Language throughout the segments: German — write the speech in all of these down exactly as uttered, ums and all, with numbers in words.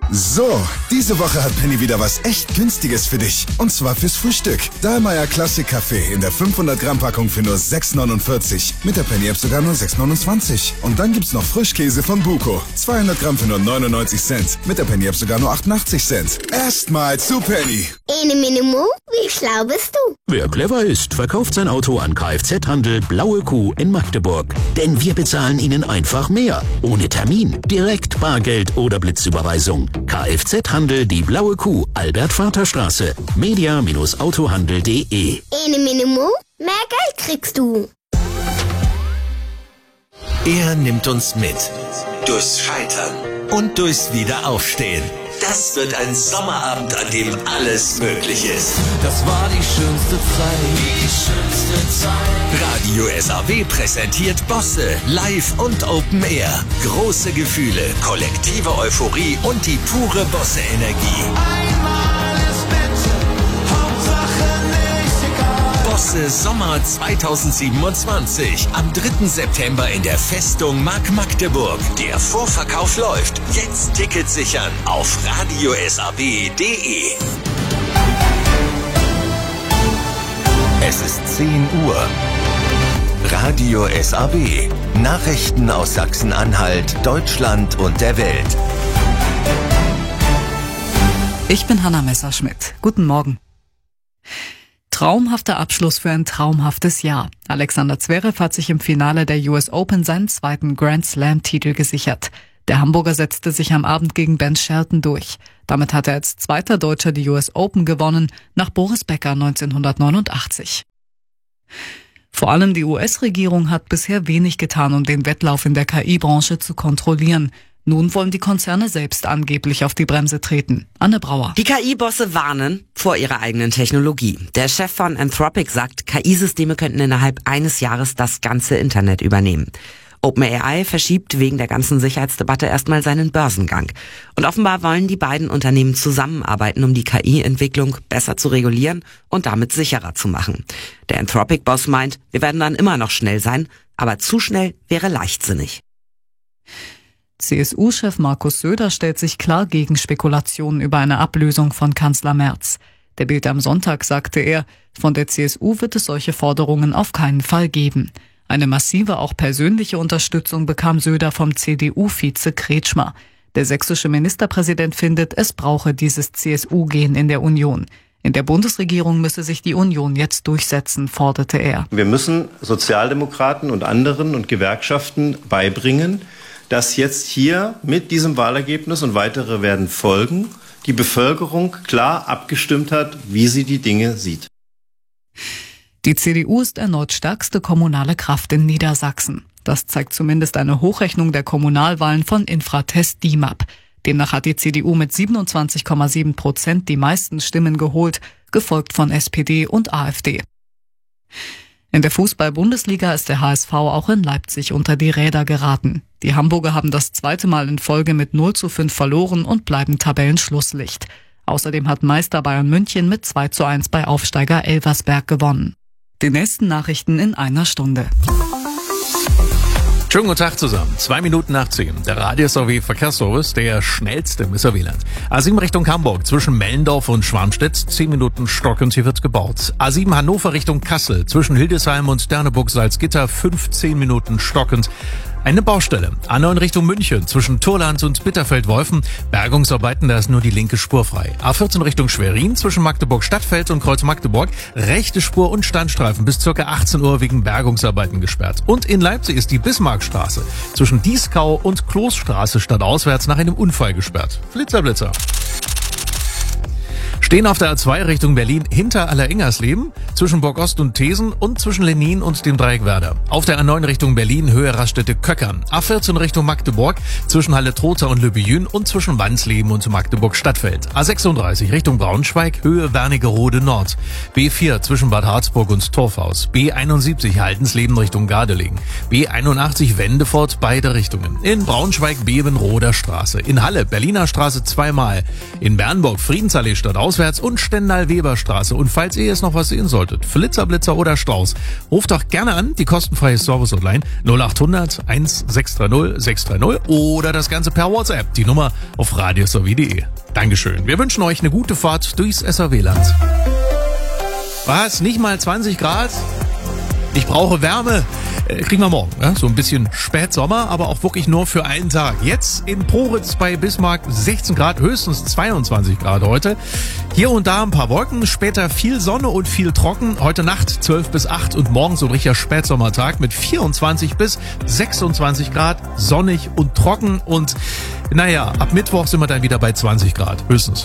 So, diese Woche hat Penny wieder was echt Günstiges für dich. Und zwar fürs Frühstück. Dahlmeier Classic Kaffee in der fünfhundert Gramm Packung für nur sechs neunundvierzig. Mit der Penny App sogar nur sechs neunundzwanzig. Und dann gibt's noch Frischkäse von Buko. zweihundert Gramm für nur neunundneunzig Cent. Mit der Penny App sogar nur achtundachtzig Cent. Erstmal zu Penny. Ene Minimo, wie schlau bist du? Wer clever ist, verkauft sein Auto an Kfz-Handel Blaue Kuh in Magdeburg. Denn wir bezahlen Ihnen einfach mehr. Ohne Termin, direkt Bargeld oder Blitzüberweisung. Kfz-Handel Die Blaue Kuh, Albert-Vater-Straße, media Bindestrich autohandel punkt de. Ene Minimo, mehr Geld kriegst du. Er nimmt uns mit. Durchs Scheitern und durchs Wiederaufstehen. Das wird ein Sommerabend, an dem alles möglich ist. Das war die schönste Zeit, die schönste Zeit. Radio S A W präsentiert Bosse, live und Open Air. Große Gefühle, kollektive Euphorie und die pure Bosse-Energie. Einmal ist bitte, Hauptsache nicht egal. Bosse Sommer zweitausendsiebenundzwanzig. Am dritten September in der Festung Mark Magdeburg. Der Vorverkauf läuft. Jetzt Tickets sichern auf radio s a w punkt de. Es ist zehn Uhr. Radio S A W. Nachrichten aus Sachsen-Anhalt, Deutschland und der Welt. Ich bin Hanna Messerschmidt. Guten Morgen. Traumhafter Abschluss für ein traumhaftes Jahr. Alexander Zverev hat sich im Finale der U S Open seinen zweiten Grand Slam-Titel gesichert. Der Hamburger setzte sich am Abend gegen Ben Shelton durch. Damit hat er als zweiter Deutscher die U S Open gewonnen, nach Boris Becker neunzehnhundertneunundachtzig. Vor allem die U S-Regierung hat bisher wenig getan, um den Wettlauf in der K I-Branche zu kontrollieren. Nun wollen die Konzerne selbst angeblich auf die Bremse treten. Anne Brauer. Die K I-Bosse warnen vor ihrer eigenen Technologie. Der Chef von Anthropic sagt, K I-Systeme könnten innerhalb eines Jahres das ganze Internet übernehmen. OpenAI verschiebt wegen der ganzen Sicherheitsdebatte erstmal seinen Börsengang. Und offenbar wollen die beiden Unternehmen zusammenarbeiten, um die K I-Entwicklung besser zu regulieren und damit sicherer zu machen. Der Anthropic-Boss meint, wir werden dann immer noch schnell sein, aber zu schnell wäre leichtsinnig. C S U-Chef Markus Söder stellt sich klar gegen Spekulationen über eine Ablösung von Kanzler Merz. Der Bild am Sonntag sagte er, von der C S U wird es solche Forderungen auf keinen Fall geben. Eine massive, auch persönliche Unterstützung bekam Söder vom C D U-Vize Kretschmer. Der sächsische Ministerpräsident findet, es brauche dieses C S U-Gen in der Union. In der Bundesregierung müsse sich die Union jetzt durchsetzen, forderte er. Wir müssen Sozialdemokraten und anderen und Gewerkschaften beibringen, dass jetzt hier mit diesem Wahlergebnis, und weitere werden folgen, die Bevölkerung klar abgestimmt hat, wie sie die Dinge sieht. Die C D U ist erneut stärkste kommunale Kraft in Niedersachsen. Das zeigt zumindest eine Hochrechnung der Kommunalwahlen von Infratest D I M A P. Demnach hat die C D U mit siebenundzwanzig Komma sieben Prozent die meisten Stimmen geholt, gefolgt von S P D und A f D. In der Fußball-Bundesliga ist der H S V auch in Leipzig unter die Räder geraten. Die Hamburger haben das zweite Mal in Folge mit null zu fünf verloren und bleiben Tabellenschlusslicht. Außerdem hat Meister Bayern München mit zwei zu eins bei Aufsteiger Elversberg gewonnen. Die nächsten Nachrichten in einer Stunde. Schönen guten Tag zusammen. Zwei Minuten nach zehn. Der Radio S A W Verkehrsservice, der schnellste im S A W-Land. A sieben Richtung Hamburg zwischen Mellendorf und Schwarmstedt. Zehn Minuten stockend, hier wird gebaut. A sieben Hannover Richtung Kassel zwischen Hildesheim und Derneburg-Salzgitter. fünfzehn Minuten stockend. Eine Baustelle. A neun Richtung München zwischen Turland und Bitterfeld-Wolfen. Bergungsarbeiten, da ist nur die linke Spur frei. A vierzehn Richtung Schwerin zwischen Magdeburg-Stadtfeld und Kreuz-Magdeburg. Rechte Spur und Standstreifen bis ca. achtzehn Uhr wegen Bergungsarbeiten gesperrt. Und in Leipzig ist die Bismarckstraße zwischen Dieskau und Kloßstraße stadtauswärts nach einem Unfall gesperrt. Flitzer, Blitzer. Stehen auf der A zwei Richtung Berlin hinter Aller-Ingersleben, zwischen Burg Ost und Thesen und zwischen Lenin und dem Dreieck Werder. Auf der A neun Richtung Berlin Höhe Raststätte-Köckern. A vierzehn Richtung Magdeburg zwischen Halle-Trotha und Le Biyun und zwischen Wandsleben und Magdeburg-Stadtfeld. A sechsunddreißig Richtung Braunschweig Höhe Wernigerode Nord. B vier zwischen Bad Harzburg und Torfhaus. B einundsiebzig Haldensleben Richtung Gardelegen. B einundachtzig Wendefort beide Richtungen. In Braunschweig Bebenroder Straße. In Halle Berliner Straße zweimal. In Bernburg Friedensallee stadtauswärts auswärts und Stendal-Weber-Straße. Und falls ihr jetzt noch was sehen solltet, Flitzer, Blitzer oder Strauß, ruft doch gerne an, die kostenfreie Service-Hotline null acht hundert eins sechs drei null sechs drei null oder das Ganze per WhatsApp, die Nummer auf radio s r w punkt d e. Dankeschön. Wir wünschen euch eine gute Fahrt durchs S R W-Land. Was? Nicht mal zwanzig Grad? Ich brauche Wärme. Äh, kriegen wir morgen. Ja? So ein bisschen Spätsommer, aber auch wirklich nur für einen Tag. Jetzt in Poritz bei Bismarck sechzehn Grad, höchstens zweiundzwanzig Grad heute. Hier und da ein paar Wolken, später viel Sonne und viel trocken. Heute Nacht zwölf bis acht und morgen so ein richtiger Spätsommertag mit vierundzwanzig bis sechsundzwanzig Grad, sonnig und trocken. Und naja, ab Mittwoch sind wir dann wieder bei zwanzig Grad, höchstens.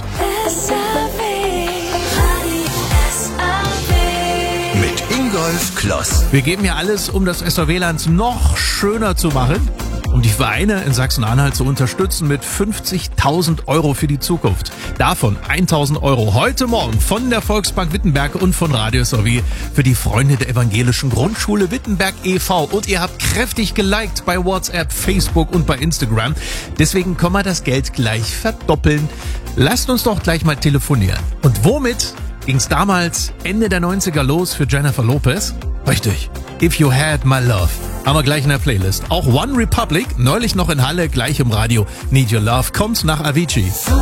Mit Ingolf Kloss. Wir geben ja alles, um das S R W-Land noch schöner zu machen, um die Vereine in Sachsen-Anhalt zu unterstützen mit fünfzigtausend Euro für die Zukunft. Davon tausend Euro heute Morgen von der Volksbank Wittenberg und von Radio S R W für die Freunde der evangelischen Grundschule Wittenberg e V. Und ihr habt kräftig geliked bei WhatsApp, Facebook und bei Instagram. Deswegen können wir das Geld gleich verdoppeln. Lasst uns doch gleich mal telefonieren. Und womit ging's damals Ende der neunziger los für Jennifer Lopez? Richtig. If You Had My Love. Haben wir gleich in der Playlist. Auch One Republic, neulich noch in Halle, gleich im Radio. Need Your Love, kommt nach Avicii.